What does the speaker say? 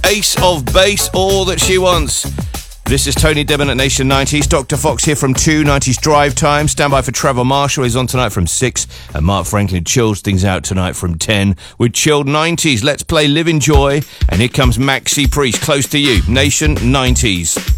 Ace of Base, all that she wants. This is Tony Debon at Nation 90s. Dr. Fox here from 2, 90s Drive Time. Stand by for Trevor Marshall. He's on tonight from 6. And Mark Franklin chills things out tonight from 10 with Chilled 90s. Let's play Live in Joy. And here comes Maxi Priest, close to you. Nation 90s.